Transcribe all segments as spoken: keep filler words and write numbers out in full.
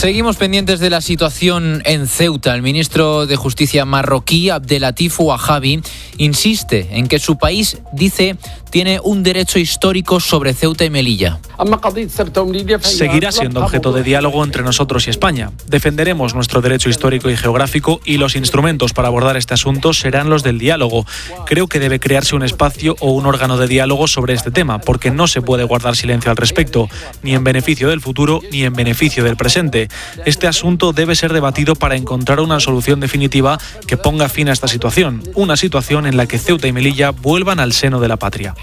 Seguimos pendientes de la situación en Ceuta. El ministro de Justicia marroquí, Abdelatif Ouahabi, insiste en que su país, dice, tiene un derecho histórico sobre Ceuta y Melilla. Seguirá siendo objeto de diálogo entre nosotros y España. Defenderemos nuestro derecho histórico y geográfico y los instrumentos para abordar este asunto serán los del diálogo. Creo que debe crearse un espacio o un órgano de diálogo sobre este tema, porque no se puede guardar silencio al respecto, ni en beneficio del futuro ni en beneficio del presente. Este asunto debe ser debatido para encontrar una solución definitiva que ponga fin a esta situación, una situación en la que Ceuta y Melilla vuelvan al seno de la patria.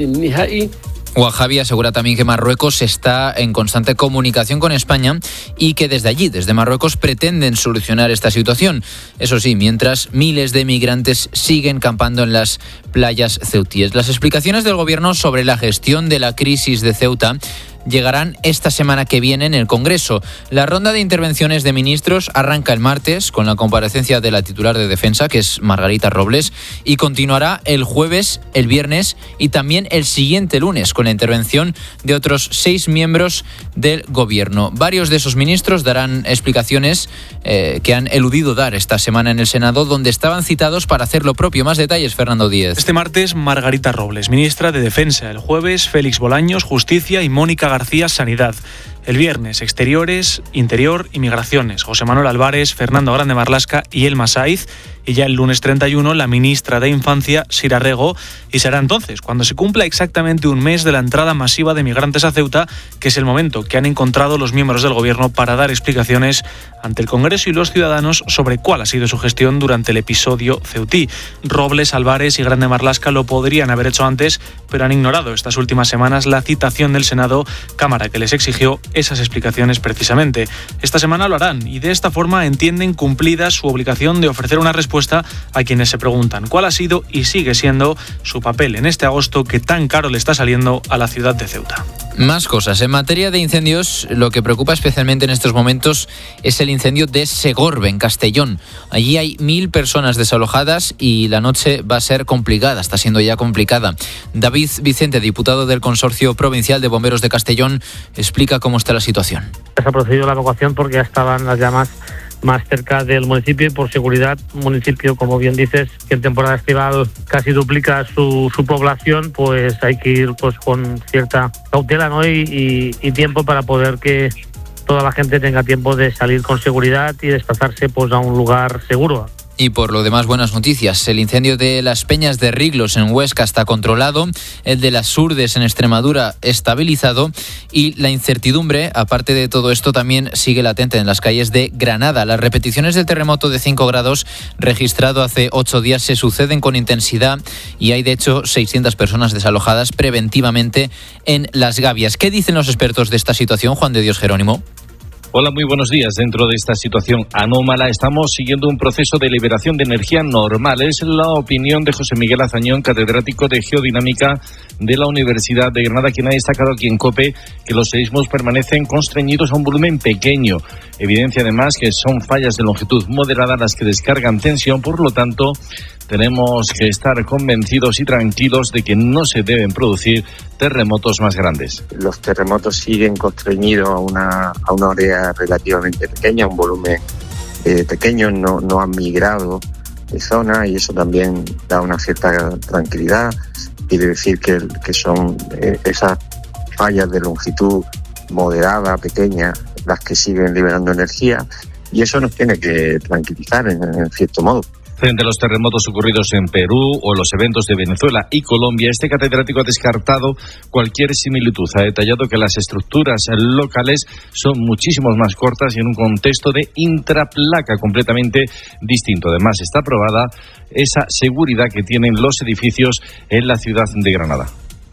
Ouahabi asegura también que Marruecos está en constante comunicación con España y que desde allí, desde Marruecos, pretenden solucionar esta situación. Eso sí, mientras miles de migrantes siguen campando en las playas ceutíes. Las explicaciones del gobierno sobre la gestión de la crisis de Ceuta llegarán esta semana que viene en el Congreso. La ronda de intervenciones de ministros arranca el martes con la comparecencia de la titular de Defensa, que es Margarita Robles, y continuará el jueves, el viernes y también el siguiente lunes con la intervención de otros seis miembros del Gobierno. Varios de esos ministros darán explicaciones eh, que han eludido dar esta semana en el Senado, donde estaban citados para hacer lo propio. Más detalles, Fernando Díez. Este martes, Margarita Robles, ministra de Defensa. El jueves, Félix Bolaños, Justicia, y Mónica García, Sanidad. El viernes, Exteriores, Interior y Migraciones. José Manuel Álvarez, Fernando Grande Marlasca y Elma Saiz. Y ya el lunes treinta y uno, la ministra de Infancia, Sira Rego. Y será entonces cuando se cumpla exactamente un mes de la entrada masiva de migrantes a Ceuta, que es el momento que han encontrado los miembros del Gobierno para dar explicaciones ante el Congreso y los ciudadanos sobre cuál ha sido su gestión durante el episodio ceutí. Robles, Álvarez y Grande Marlasca lo podrían haber hecho antes, pero han ignorado estas últimas semanas la citación del Senado, Cámara que les exigió esas explicaciones precisamente. Esta semana lo harán y de esta forma entienden cumplida su obligación de ofrecer una respuesta a quienes se preguntan cuál ha sido y sigue siendo su papel en este agosto que tan caro le está saliendo a la ciudad de Ceuta. Más cosas. En materia de incendios, lo que preocupa especialmente en estos momentos es el incendio de Segorbe, en Castellón. Allí hay mil personas desalojadas y la noche va a ser complicada, está siendo ya complicada. David Vicente, diputado del Consorcio Provincial de Bomberos de Castellón, explica cómo está la situación. Se ha procedido la evacuación porque ya estaban las llamas más cerca del municipio y por seguridad, municipio, como bien dices, que en temporada estival casi duplica su, su población, pues hay que ir pues con cierta cautela, ¿no? y, y, y tiempo para poder que toda la gente tenga tiempo de salir con seguridad y desplazarse pues a un lugar seguro. Y por lo demás, buenas noticias. El incendio de las Peñas de Riglos en Huesca está controlado, el de las Surdes en Extremadura estabilizado y la incertidumbre, aparte de todo esto, también sigue latente en las calles de Granada. Las repeticiones del terremoto de cinco grados registrado hace ocho días se suceden con intensidad y hay de hecho seiscientas personas desalojadas preventivamente en Las Gavias. ¿Qué dicen los expertos de esta situación, Juan de Dios Jerónimo? Hola, muy buenos días. Dentro de esta situación anómala estamos siguiendo un proceso de liberación de energía normal. Es la opinión de José Miguel Azañón, catedrático de Geodinámica de la Universidad de Granada, quien ha destacado aquí en COPE que los seísmos permanecen constreñidos a un volumen pequeño. Evidencia además que son fallas de longitud moderada las que descargan tensión, por lo tanto tenemos que estar convencidos y tranquilos de que no se deben producir terremotos más grandes. Los terremotos siguen constreñidos a una, a una área relativamente pequeña, un volumen eh, pequeño, no, no han migrado de zona y eso también da una cierta tranquilidad. Quiere decir que, que son eh, esas fallas de longitud moderada, pequeña, las que siguen liberando energía y eso nos tiene que tranquilizar en, en cierto modo. Frente a los terremotos ocurridos en Perú o los eventos de Venezuela y Colombia, este catedrático ha descartado cualquier similitud. Ha detallado que las estructuras locales son muchísimo más cortas y en un contexto de intraplaca completamente distinto. Además, está aprobada esa seguridad que tienen los edificios en la ciudad de Granada.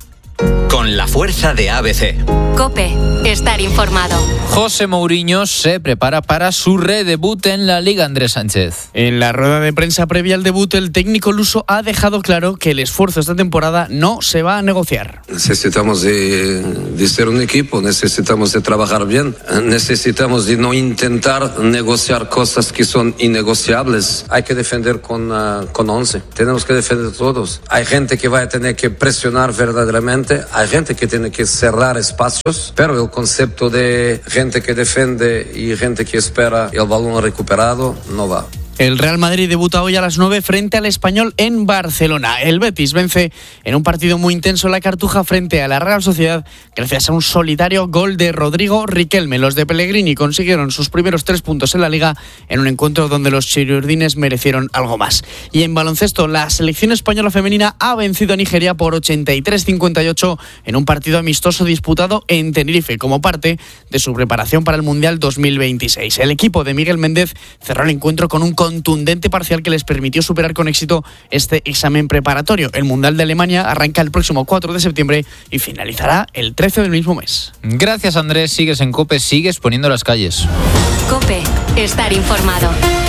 Con la fuerza de A B C. COPE, estar informado. José Mourinho se prepara para su redebut en la Liga, Andrés Sánchez. En la rueda de prensa previa al debut, el técnico luso ha dejado claro que el esfuerzo esta temporada no se va a negociar. Necesitamos de, de ser un equipo, necesitamos de trabajar bien, necesitamos de no intentar negociar cosas que son innegociables. Hay que defender con, uh, con once, tenemos que defender todos. Hay gente que va a tener que presionar verdaderamente Obviamente hay gente que tiene que cerrar espacios, pero el concepto de gente que defiende y gente que espera el balón recuperado no va. El Real Madrid debuta hoy a las nueve frente al Español en Barcelona. El Betis vence en un partido muy intenso la Cartuja frente a la Real Sociedad gracias a un solitario gol de Rodrigo Riquelme. Los de Pellegrini consiguieron sus primeros tres puntos en la Liga en un encuentro donde los chiriurdines merecieron algo más. Y en baloncesto, la selección española femenina ha vencido a Nigeria por ochenta y tres cincuenta y ocho en un partido amistoso disputado en Tenerife como parte de su preparación para el Mundial dos mil veintiséis. El equipo de Miguel Méndez cerró el encuentro con un contundente parcial que les permitió superar con éxito este examen preparatorio. El Mundial de Alemania arranca el próximo cuatro de septiembre y finalizará el trece del mismo mes. Gracias, Andrés. Sigues en COPE, sigues poniendo las calles. COPE, estar informado.